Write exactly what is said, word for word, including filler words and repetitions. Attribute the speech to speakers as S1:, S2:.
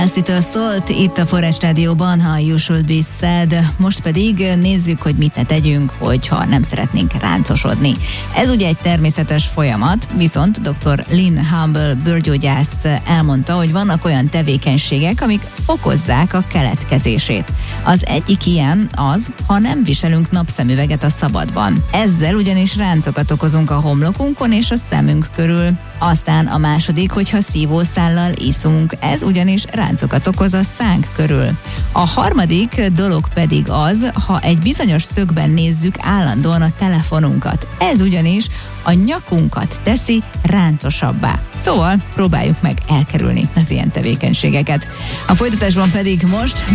S1: Elszitől szólt itt a Forrás Rádióban, ha you should be sad. Most pedig nézzük, hogy mit ne tegyünk, hogyha nem szeretnénk ráncosodni. Ez ugye egy természetes folyamat, viszont dr. Lynn Humble bőrgyógyász elmondta, hogy vannak olyan tevékenységek, amik fokozzák a keletkezését. Az egyik ilyen az, ha nem viselünk napszemüveget a szabadban. Ezzel ugyanis ráncokat okozunk a homlokunkon és a szemünk körül. Aztán a második, hogyha szívószállal iszunk, ez ugyanis ráncokat okoz a szánk körül. A harmadik dolog pedig az, ha egy bizonyos szögben nézzük állandóan a telefonunkat. Ez ugyanis a nyakunkat teszi ráncosabbá. Szóval próbáljuk meg elkerülni az ilyen tevékenységeket. A folytatásban pedig most